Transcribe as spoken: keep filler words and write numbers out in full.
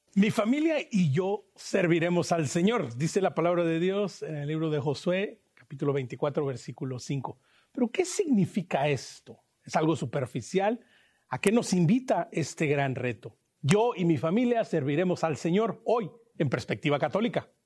Mi familia y yo serviremos al Señor, dice la palabra de Dios en el libro de Josué, capítulo veinticuatro, versículo cinco. Pero ¿qué significa esto? ¿Es algo superficial? ¿A qué nos invita este gran reto? Yo y mi familia serviremos al Señor hoy en Perspectiva Católica.